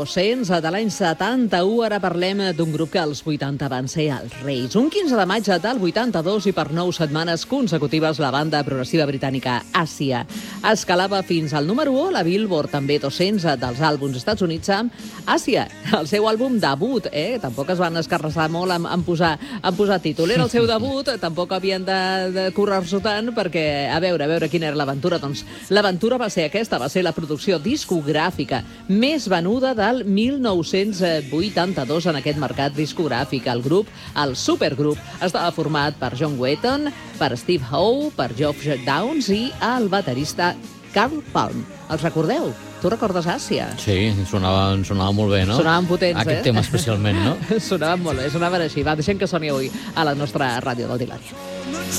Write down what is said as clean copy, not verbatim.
200 de l'any 71, ara parlem d'un grup que als 80 van ser els Reis. Un 15 de maig del 82 i per 9 setmanes consecutives la banda progressiva britànica Àsia escalava fins al número 1 la Billboard, també 200 dels àlbums Estats Units amb Àsia, el seu àlbum debut, tampoc es van escarrassar molt en posar títol. Era el seu debut, tampoc havien de currar-s'ho tant perquè, a veure quina era l'aventura. Doncs l'aventura va ser aquesta, va ser la producció discogràfica més venuda del 1982 en aquest mercat discogràfic. El grup, el supergrup, estava format per John Wetton, per Steve Howe, per Geoff Downes i el baterista Carl Palm. Els recordeu? Tu recordes Àsia? Sí, sonaven molt bé, no? Sonaven potents, Aquest tema especialment, no? Sonaven molt bé, sonaven així. Va, deixem que soni avui a la nostra ràdio del Dilària.